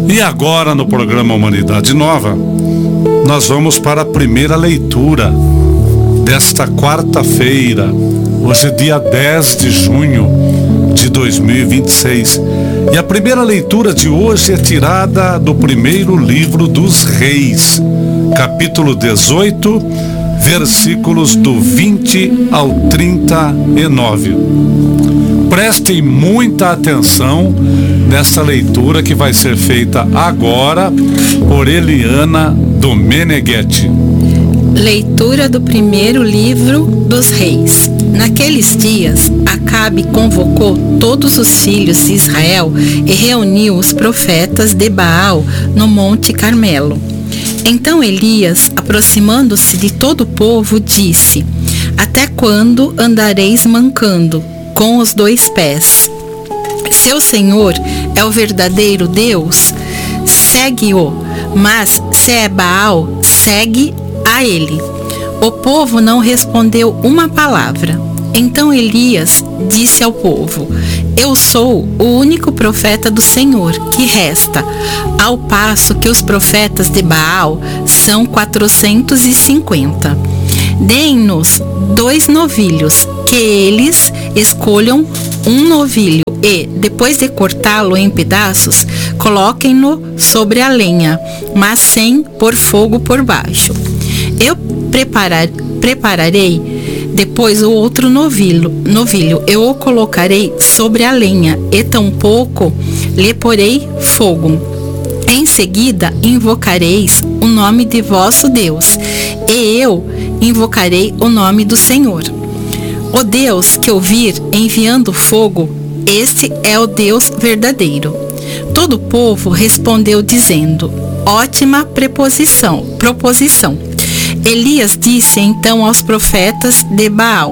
E agora, no programa Humanidade Nova, nós vamos para a primeira leitura desta quarta-feira. Hoje é dia 10 de junho de 2026. E a primeira leitura de hoje é tirada do primeiro livro dos Reis, capítulo 18, versículos do 20 ao 39. Prestem muita atenção nesta leitura que vai ser feita agora por Eliana Domeneghetti. Leitura do primeiro livro dos Reis. Naqueles dias, Acabe convocou todos os filhos de Israel e reuniu os profetas de Baal no Monte Carmelo. Então Elias, aproximando-se de todo o povo, disse: Até quando andareis mancando com os dois pés? Seu Senhor é o verdadeiro Deus, segue-o, mas se é Baal, segue a ele. O povo não respondeu uma palavra. Então Elias disse ao povo: Eu sou o único profeta do Senhor que resta, ao passo que os profetas de Baal são 450. Deem-nos 2 novilhos, que eles escolham um novilho e, depois de cortá-lo em pedaços, coloquem-no sobre a lenha, mas sem pôr fogo por baixo. Eu prepararei depois o outro novilho, eu o colocarei sobre a lenha, e tampouco lhe porei fogo. Em seguida invocareis o nome de vosso Deus, e eu invocarei o nome do Senhor. O Deus que ouvir enviando fogo, este é o Deus verdadeiro. Todo o povo respondeu dizendo: Ótima proposição. Elias disse então aos profetas de Baal: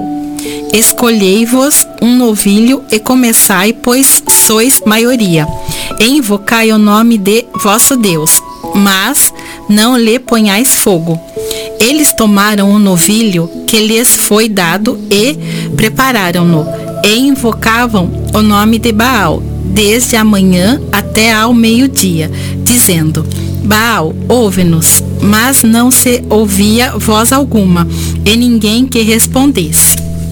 Escolhei-vos um novilho e começai, pois sois maioria, e invocai o nome de vosso Deus, mas não lhe ponhais fogo. Eles tomaram o novilho que lhes foi dado e prepararam-no, e invocavam o nome de Baal, desde a manhã até ao meio-dia, dizendo: Baal, ouve-nos. Mas não se ouvia voz alguma, e ninguém que respondesse.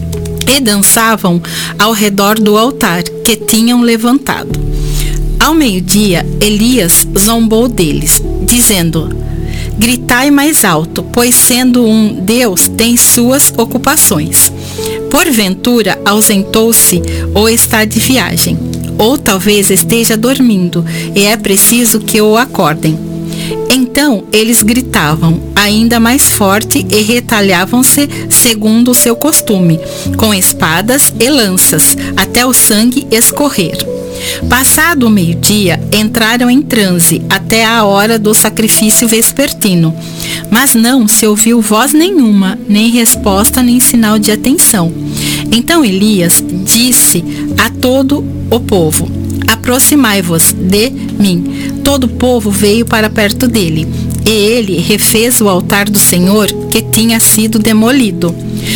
E dançavam ao redor do altar que tinham levantado. Ao meio-dia, Elias zombou deles, dizendo: Gritai mais alto, pois sendo um Deus tem suas ocupações. Porventura ausentou-se ou está de viagem, ou talvez esteja dormindo, e é preciso que o acordem. Então eles gritavam ainda mais forte e retalhavam-se segundo o seu costume, com espadas e lanças, até o sangue escorrer. Passado o meio-dia, entraram em transe até a hora do sacrifício vespertino, mas não se ouviu voz nenhuma, nem resposta, nem sinal de atenção. Então Elias disse a todo o povo: Aproximai-vos de mim. Todo o povo veio para perto dele, e ele refez o altar do Senhor que tinha sido demolido.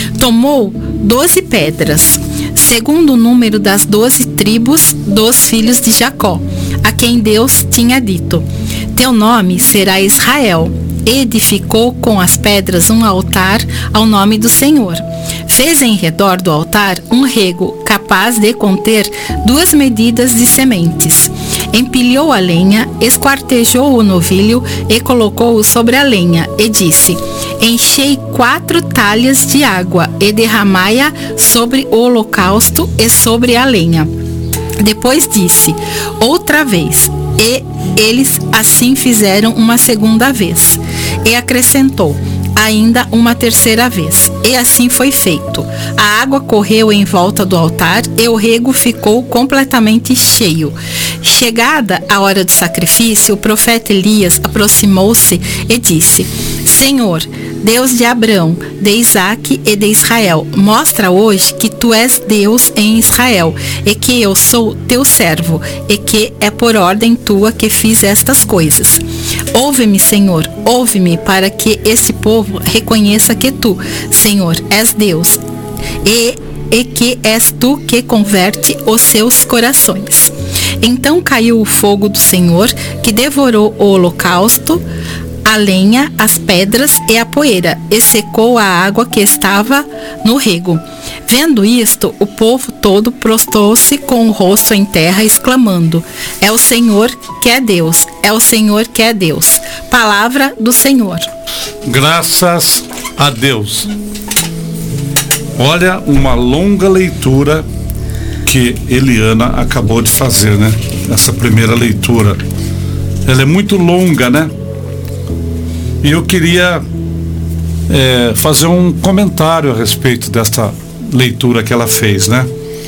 Tomou 12 pedras, segundo o número das 12 tribos dos filhos de Jacó, a quem Deus tinha dito: Teu nome será Israel. Edificou com as pedras um altar ao nome do Senhor. Fez em redor do altar um rego capaz de conter 2 medidas de sementes. Empilhou a lenha, esquartejou o novilho e colocou-o sobre a lenha, e disse: Enchei 4 talhas de água e derramai-a sobre o holocausto e sobre a lenha. Depois disse: outra vez. E eles assim fizeram uma segunda vez. E acrescentou: ainda uma terceira vez. E assim foi feito. A água correu em volta do altar e o rego ficou completamente cheio. Chegada a hora do sacrifício, o profeta Elias aproximou-se e disse: Senhor, Deus de Abraão, de Isaque e de Israel, mostra hoje que tu és Deus em Israel, e que eu sou teu servo, e que é por ordem tua que fiz estas coisas. Ouve-me, Senhor, ouve-me, para que esse povo reconheça que tu, Senhor, és Deus, e que és tu que converte os seus corações. Então caiu o fogo do Senhor, que devorou o holocausto, a lenha, as pedras e a poeira, e secou a água que estava no rego. Vendo isto, o povo todo prostrou-se com o rosto em terra, exclamando: é o Senhor que é Deus, é o Senhor que é Deus. Palavra do Senhor. Graças a Deus. Olha, uma longa leitura que Eliana acabou de fazer, né? Essa primeira leitura. Ela é muito longa, né? E eu queria fazer um comentário a respeito desta leitura que ela fez, né?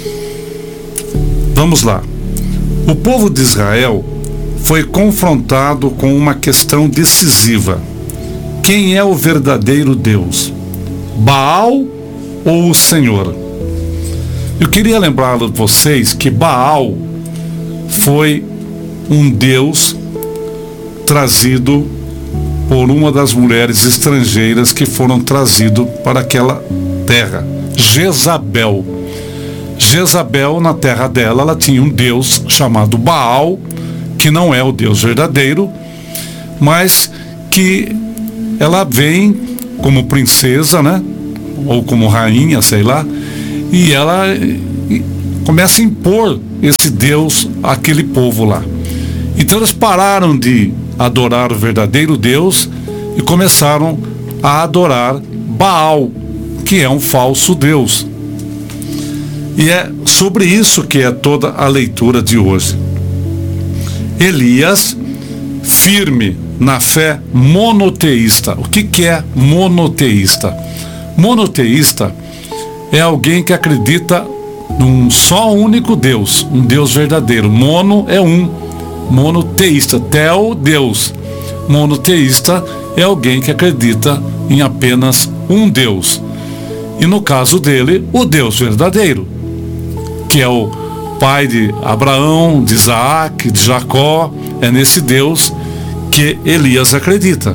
Vamos lá. O povo de Israel foi confrontado com uma questão decisiva. Quem é o verdadeiro Deus? Baal ou o Senhor? Eu queria lembrar a vocês que Baal foi um deus trazido por uma das mulheres estrangeiras que foram trazidos para aquela terra, Jezabel. Jezabel, na terra dela, ela tinha um deus chamado Baal, que não é o Deus verdadeiro, mas que ela vem como princesa, né? Ou como rainha, sei lá, e ela começa a impor esse Deus àquele povo lá. Então eles pararam de adorar o verdadeiro Deus e começaram a adorar Baal, que é um falso Deus. E é sobre isso que é toda a leitura de hoje. Elias, firme na fé monoteísta. O que é monoteísta? Monoteísta é alguém que acredita num só único Deus, um Deus verdadeiro. Mono é um, monoteísta, teo, Deus. Monoteísta é alguém que acredita em apenas um Deus. E no caso dele, o Deus verdadeiro, que é o pai de Abraão, de Isaac, de Jacó. É nesse Deus que Elias acredita.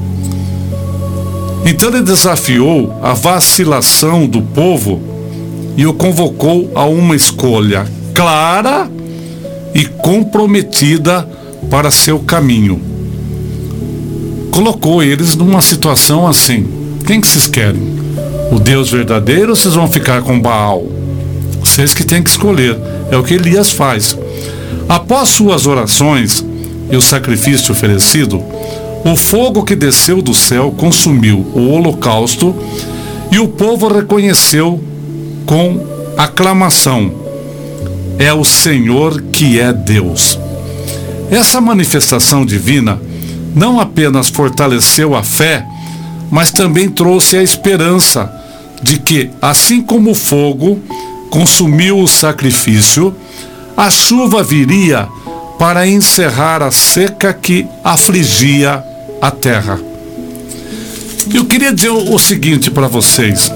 Então ele desafiou a vacilação do povo e o convocou a uma escolha clara e comprometida para seu caminho. Colocou eles numa situação assim: quem que vocês querem? O Deus verdadeiro ou vocês vão ficar com Baal? Vocês que têm que escolher. É o que Elias faz. Após suas orações e o sacrifício oferecido, o fogo que desceu do céu consumiu o holocausto e o povo reconheceu com aclamação: é o Senhor que é Deus. Essa manifestação divina não apenas fortaleceu a fé, mas também trouxe a esperança de que, assim como o fogo consumiu o sacrifício, a chuva viria para encerrar a seca que afligia a terra. Eu queria dizer o seguinte para vocês.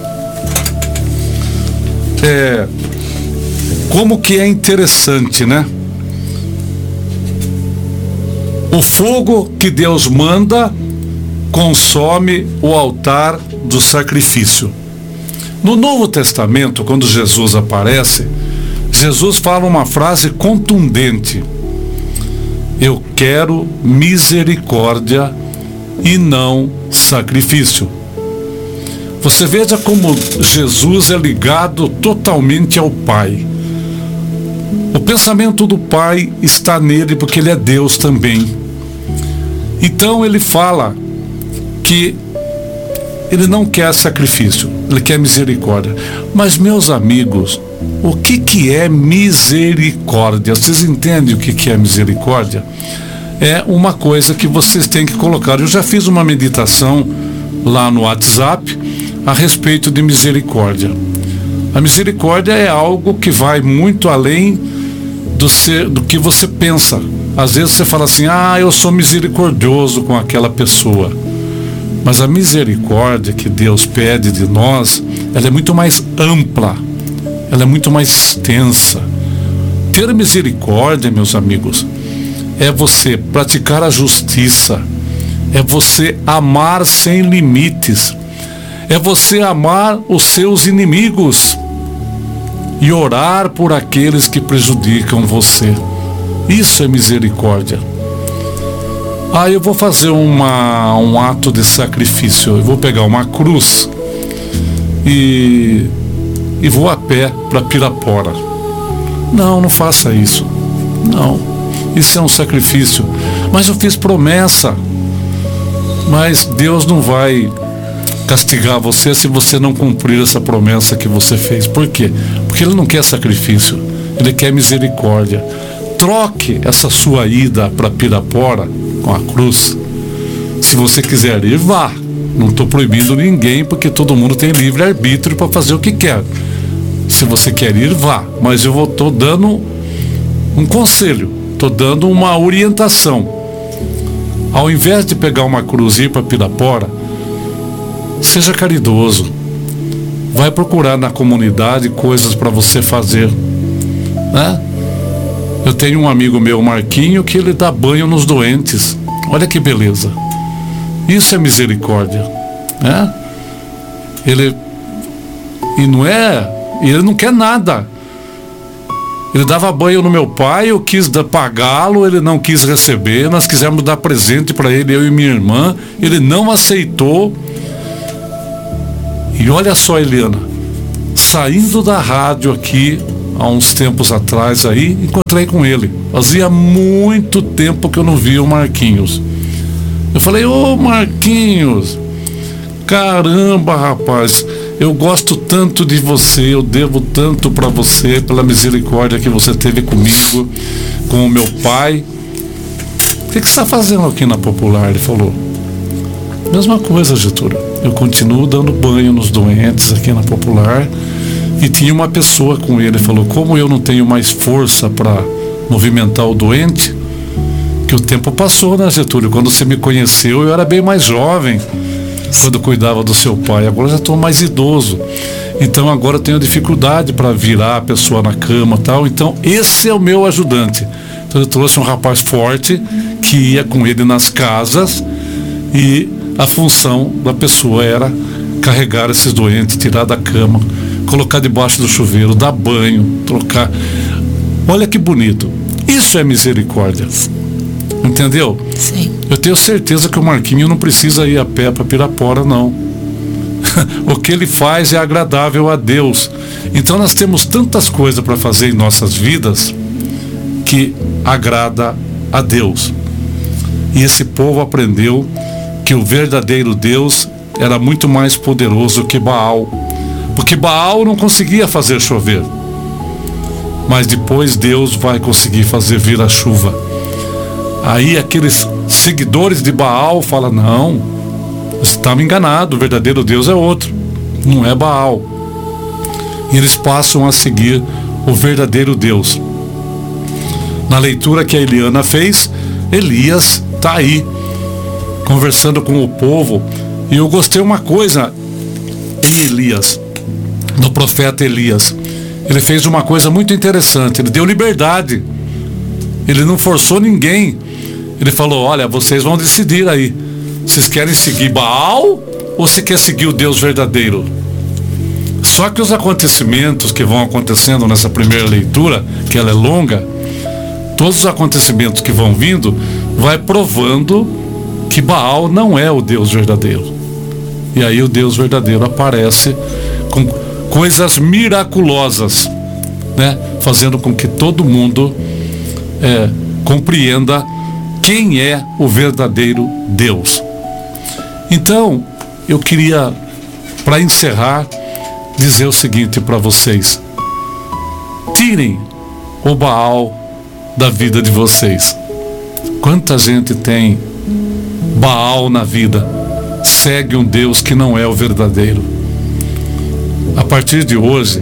Como que é interessante, né? O fogo que Deus manda consome o altar do sacrifício. No Novo Testamento, quando Jesus aparece, Jesus fala uma frase contundente: eu quero misericórdia e não sacrifício. Você veja como Jesus é ligado totalmente ao Pai. O pensamento do Pai está nele porque ele é Deus também. Então ele fala que ele não quer sacrifício, ele quer misericórdia. Mas, meus amigos, o que é misericórdia? Vocês entendem o que é misericórdia? É uma coisa que vocês têm que colocar. Eu já fiz uma meditação lá no WhatsApp a respeito de misericórdia. A misericórdia é algo que vai muito além do que você pensa. Às vezes você fala assim: eu sou misericordioso com aquela pessoa. Mas a misericórdia que Deus pede de nós, ela é muito mais ampla, ela é muito mais extensa. Ter misericórdia, meus amigos, é você praticar a justiça, é você amar sem limites, é você amar os seus inimigos e orar por aqueles que prejudicam você. Isso é misericórdia. Eu vou fazer um ato de sacrifício. Eu vou pegar uma cruz e vou a pé para Pirapora. Não faça isso. Não, isso é um sacrifício. Mas eu fiz promessa. Mas Deus não vai castigar você se você não cumprir essa promessa que você fez. Por quê? Porque Ele não quer sacrifício, Ele quer misericórdia. Troque essa sua ida para Pirapora com a cruz. Se você quiser ir, vá. Não estou proibindo ninguém, porque todo mundo tem livre-arbítrio para fazer o que quer. Se você quer ir, vá. Mas eu estou dando um conselho, estou dando uma orientação. Ao invés de pegar uma cruz e ir para Pirapora, seja caridoso. Vai procurar na comunidade coisas para você fazer, né? Eu tenho um amigo meu, Marquinho, que ele dá banho nos doentes. Olha que beleza. Isso é misericórdia, né? Ele não quer nada. Ele dava banho no meu pai, eu quis pagá-lo, ele não quis receber. Nós quisemos dar presente para ele, eu e minha irmã. Ele não aceitou. E olha só, Eliana, saindo da rádio aqui, há uns tempos atrás aí, encontrei com ele. Fazia muito tempo que eu não via o Marquinhos. Eu falei: ô Marquinhos, caramba, rapaz, eu gosto tanto de você, eu devo tanto para você, pela misericórdia que você teve comigo, com o meu pai. O que você está fazendo aqui na Popular? Ele falou: mesma coisa, Getúlio, eu continuo dando banho nos doentes aqui na Popular. E tinha uma pessoa com ele, falou: como eu não tenho mais força para movimentar o doente, que o tempo passou, né, Getúlio? Quando você me conheceu, eu era bem mais jovem, quando cuidava do seu pai. Agora já estou mais idoso, então agora eu tenho dificuldade para virar a pessoa na cama e tal. Então esse é o meu ajudante. Então eu trouxe um rapaz forte que ia com ele nas casas, e a função da pessoa era carregar esses doentes, tirar da cama, colocar debaixo do chuveiro, dar banho, trocar. Olha que bonito. Isso é misericórdia. Entendeu? Sim. Eu tenho certeza que o Marquinho não precisa ir a pé para Pirapora, não. O que ele faz é agradável a Deus. Então nós temos tantas coisas para fazer em nossas vidas que agrada a Deus. E esse povo aprendeu que o verdadeiro Deus era muito mais poderoso que Baal. Porque Baal não conseguia fazer chover. Mas depois Deus vai conseguir fazer vir a chuva. Aí aqueles seguidores de Baal falam: não, você está me enganado, o verdadeiro Deus é outro, não é Baal. E eles passam a seguir o verdadeiro Deus. Na leitura que a Eliana fez, Elias está aí, conversando com o povo. E eu gostei uma coisa em Elias, no profeta Elias. Ele fez uma coisa muito interessante, ele deu liberdade. Ele não forçou ninguém. Ele falou: olha, vocês vão decidir aí. Vocês querem seguir Baal ou você quer seguir o Deus verdadeiro? Só que os acontecimentos que vão acontecendo nessa primeira leitura, que ela é longa, todos os acontecimentos que vão vindo, vai provando que Baal não é o Deus verdadeiro. E aí o Deus verdadeiro aparece com coisas miraculosas, né? Fazendo com que todo mundo compreenda quem é o verdadeiro Deus. Então, eu queria, para encerrar, dizer o seguinte para vocês: tirem o Baal da vida de vocês. Quanta gente tem Baal na vida, segue um Deus que não é o verdadeiro. A partir de hoje,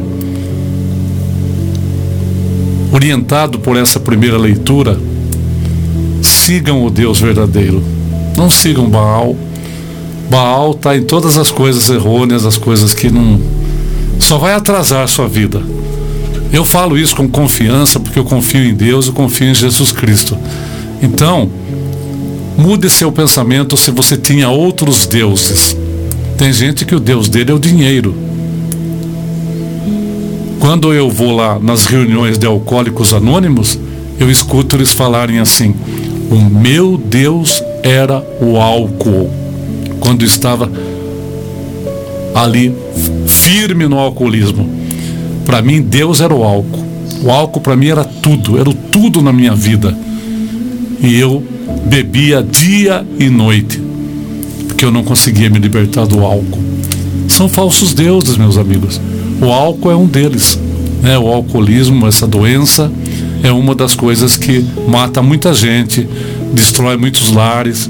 orientado por essa primeira leitura, sigam o Deus verdadeiro, não sigam Baal. Baal está em todas as coisas errôneas, as coisas que não, só vai atrasar a sua vida. Eu falo isso com confiança, porque eu confio em Deus, eu confio em Jesus Cristo. Então, mude seu pensamento se você tinha outros deuses. Tem gente que o Deus dele é o dinheiro. Quando eu vou lá nas reuniões de alcoólicos anônimos, eu escuto eles falarem assim: o meu Deus era o álcool, quando estava ali firme no alcoolismo. Para mim, Deus era o álcool. O álcool para mim era o tudo na minha vida. E eu bebia dia e noite, porque eu não conseguia me libertar do álcool. São falsos deuses, meus amigos. O álcool é um deles, né? O alcoolismo, essa doença, é uma das coisas que mata muita gente, destrói muitos lares,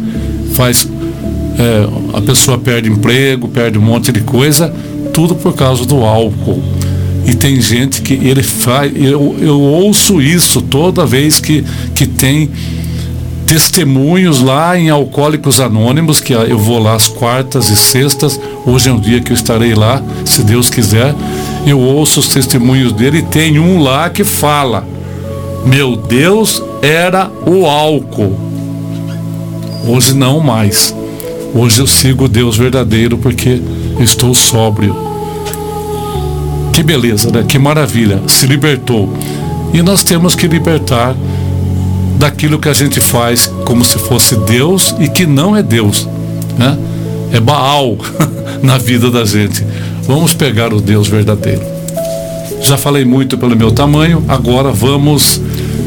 a pessoa perde emprego, perde um monte de coisa, tudo por causa do álcool. E tem gente que ele faz, eu ouço isso toda vez que tem testemunhos lá em Alcoólicos Anônimos, que eu vou lá às quartas e sextas. Hoje é um dia que eu estarei lá, se Deus quiser. Eu ouço os testemunhos dele e tem um lá que fala: meu Deus era o álcool. Hoje não mais. Hoje eu sigo o Deus verdadeiro porque eu estou sóbrio. Que beleza, né? Que maravilha, se libertou. E nós temos que libertar daquilo que a gente faz como se fosse Deus e que não é Deus, né? É Baal na vida da gente. Vamos pegar o Deus verdadeiro. Já falei muito pelo meu tamanho, agora vamos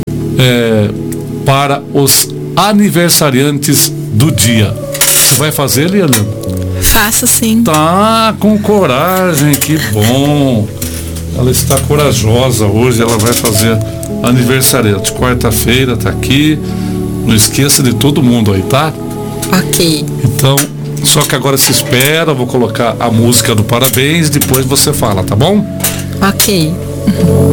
para os aniversariantes do dia. Você vai fazer, Eliana? Faço sim. Tá com coragem, que bom. Ela está corajosa hoje, ela vai fazer aniversariante. Quarta-feira tá aqui. Não esqueça de todo mundo aí, tá? Ok. Então, só que agora se espera, eu vou colocar a música do parabéns, depois você fala, tá bom? Ok.